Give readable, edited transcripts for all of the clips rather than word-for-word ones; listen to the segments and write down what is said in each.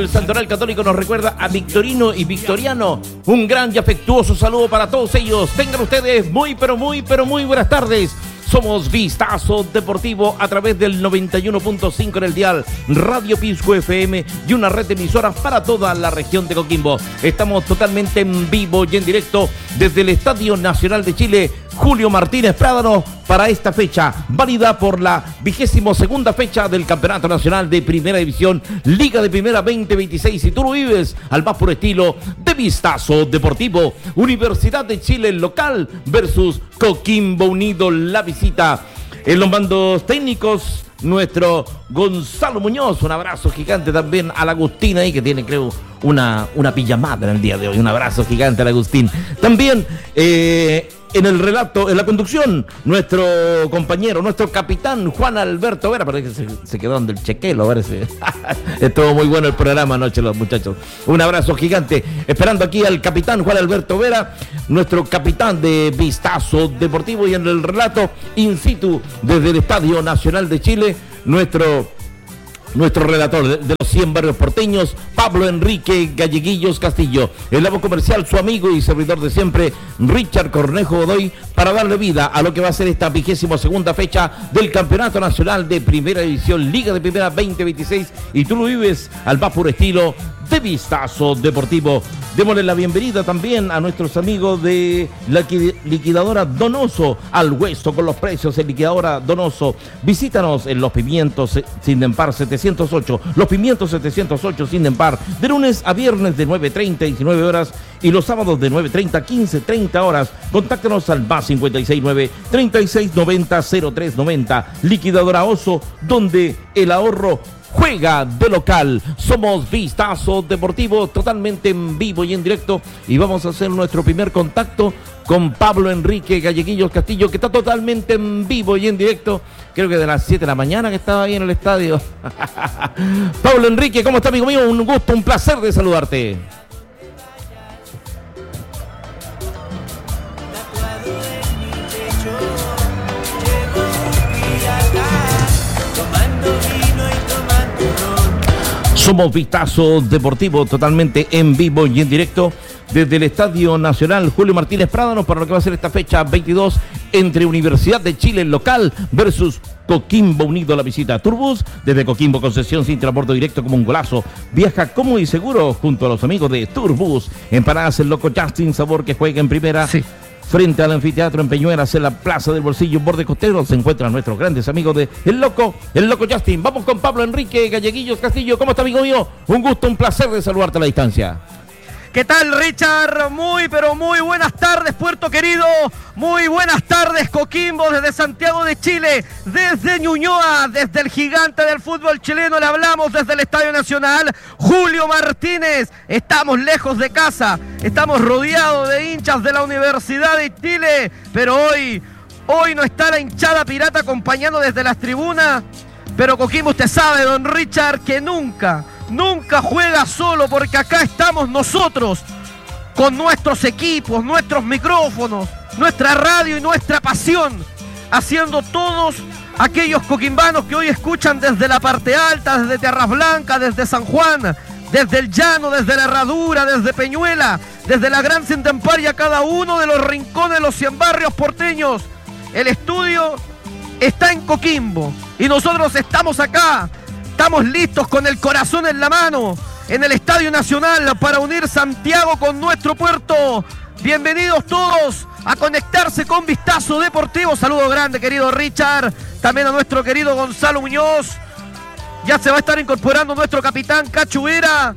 El Santoral Católico nos recuerda a Victorino y Victoriano. Un gran y afectuoso saludo para todos ellos. Tengan ustedes muy buenas tardes. Somos Vistazo Deportivo a través del 91.5 en el dial Radio Pisco FM y una red de emisoras para toda la región de Coquimbo. Estamos totalmente en vivo y en directo desde el Estadio Nacional de Chile Julio Martínez Prádano para esta fecha, válida por la 22ª fecha del Campeonato Nacional de Primera División, Liga de Primera 2026. Y tú lo vives al más puro estilo de Vistazo Deportivo. Universidad de Chile local versus Coquimbo Unido la visita. En los mandos técnicos, nuestro Gonzalo Muñoz. Un abrazo gigante también al Agustín ahí, que tiene, creo, una pijamada en el día de hoy. Un abrazo gigante al Agustín. También en el relato, en la conducción, nuestro compañero, nuestro capitán Juan Alberto Vera. Parece que se quedó donde el chequelo, parece. Estuvo muy bueno el programa anoche, los muchachos. Un abrazo gigante. Esperando aquí al capitán Juan Alberto Vera, nuestro capitán de Vistazo Deportivo. Y en el relato in situ desde el Estadio Nacional de Chile, nuestro relator de los 100 barrios porteños, Pablo Enrique Galleguillos Castillo. El lado comercial, su amigo y servidor de siempre, Richard Cornejo Godoy, para darle vida a lo que va a ser esta 22ª fecha del Campeonato Nacional de Primera División, Liga de Primera 2026. Y tú lo vives al más puro estilo de Vistazo Deportivo. Démosle la bienvenida también a nuestros amigos de la liquidadora Donoso, al hueso con los precios en liquidadora Donoso. Visítanos en Los Pimientos Sindempar 708, Los Pimientos 708 Sindempar, de lunes a viernes de 9:30 a 19 horas y los sábados de 9:30 a 15:30 horas. Contáctanos al más 569 3690 0390. Liquidadora Oso, donde el ahorro juega de local. Somos Vistazo Deportivo, totalmente en vivo y en directo, y vamos a hacer nuestro primer contacto con Pablo Enrique Galleguillos Castillo, que está totalmente en vivo y en directo, creo que de las 7 de la mañana que estaba ahí en el estadio. Pablo Enrique, ¿cómo está, amigo mío? Un gusto, un placer de saludarte. Somos Vistazo Deportivo, totalmente en vivo y en directo desde el Estadio Nacional Julio Martínez Prádano para lo que va a ser esta fecha 22 entre Universidad de Chile local versus Coquimbo Unido la visita. Turbus, desde Coquimbo, concesión sin transporte directo como un golazo. Viaja cómodo y seguro junto a los amigos de Turbus. Empanadas El Loco Justin, sabor que juega en primera. Sí. Frente al anfiteatro en Peñuelas, en la Plaza del Bolsillo, en Borde Costero, se encuentran nuestros grandes amigos de El Loco Justin. Vamos con Pablo Enrique Galleguillos Castillo. ¿Cómo está, amigo mío? Un gusto, un placer de saludarte a la distancia. ¿Qué tal, Richard? Muy buenas tardes, Puerto Querido. Muy buenas tardes, Coquimbo, desde Santiago de Chile, desde Ñuñoa, desde el gigante del fútbol chileno. Le hablamos desde el Estadio Nacional Julio Martínez. Estamos lejos de casa, estamos rodeados de hinchas de la Universidad de Chile, pero hoy no está la hinchada pirata acompañando desde las tribunas. Pero Coquimbo, usted sabe, don Richard, que nunca juega solo, porque acá estamos nosotros con nuestros equipos, nuestros micrófonos, nuestra radio y nuestra pasión, haciendo todos aquellos coquimbanos que hoy escuchan desde la parte alta, desde Tierras Blancas, desde San Juan, desde el Llano, desde la Herradura, desde Peñuela, desde la Gran Sindempar y a cada uno de los rincones de los 100 barrios porteños. El estudio está en Coquimbo y nosotros estamos acá. Estamos listos con el corazón en la mano en el Estadio Nacional para unir Santiago con nuestro puerto. Bienvenidos todos a conectarse con Vistazo Deportivo. Saludo grande, querido Richard. También a nuestro querido Gonzalo Muñoz. Ya se va a estar incorporando nuestro capitán Cacho Vera.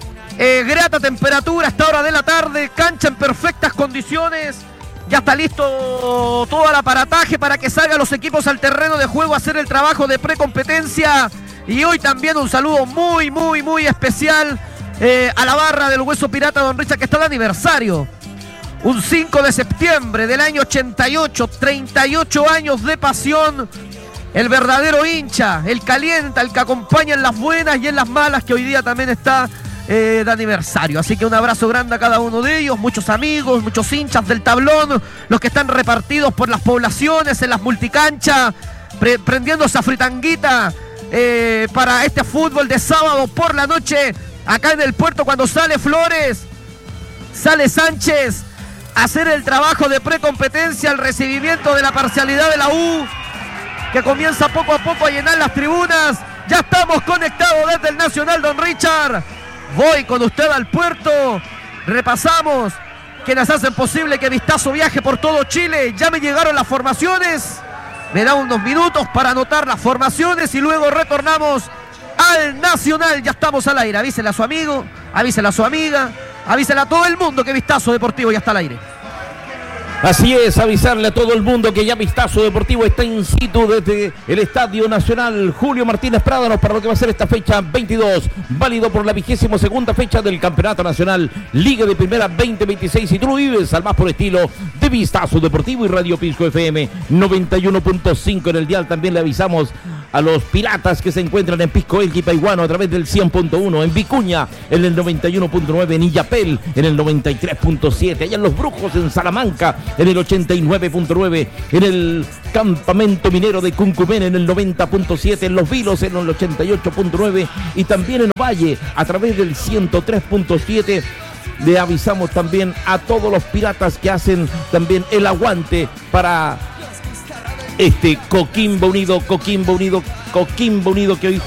Grata temperatura a esta hora de la tarde. Cancha en perfectas condiciones. Ya está listo todo el aparataje para que salgan los equipos al terreno de juego a hacer el trabajo de precompetencia. Y hoy también un saludo muy especial a la barra del Hueso Pirata, don Richard, que está de aniversario. Un 5 de septiembre del año 88, 38 años de pasión. El verdadero hincha, el calienta, el que acompaña en las buenas y en las malas, que hoy día también está de aniversario. Así que un abrazo grande a cada uno de ellos, muchos amigos, muchos hinchas del tablón, los que están repartidos por las poblaciones, en las multicanchas, prendiendo esa fritanguita para este fútbol de sábado por la noche. acá en el puerto cuando sale Flores, sale Sánchez a hacer el trabajo de precompetencia, el recibimiento de la parcialidad de la U, que comienza poco a poco a llenar las tribunas. Ya estamos conectados desde el Nacional, don Richard. Voy con usted al puerto. Repasamos quienes hacen posible que Vistazo viaje por todo Chile. Ya me llegaron las formaciones. Me da unos minutos para anotar las formaciones y luego retornamos al Nacional. Ya estamos al aire. Avísele a su amigo, avísele a su amiga, avísele a todo el mundo que Vistazo Deportivo ya está al aire. Así es, avisarle a todo el mundo que ya Vistazo Deportivo está in situ desde el Estadio Nacional Julio Martínez Prádanos para lo que va a ser esta fecha 22, válido por la 22ª fecha del Campeonato Nacional Liga de Primera 2026. Y tú lo vives al más por estilo de Vistazo Deportivo y Radio Pisco FM 91.5 en el dial. También le avisamos a los piratas que se encuentran en Pisco Elqui, Paiguano a través del 100.1, en Vicuña en el 91.9, en Illapel en el 93.7, allá en Los Brujos en Salamanca en el 89.9, en el Campamento Minero de Cuncumén en el 90.7, en Los Vilos en el 88.9 y también en Ovalle a través del 103.7. Le avisamos también a todos los piratas que hacen también el aguante para Coquimbo Unido que hoy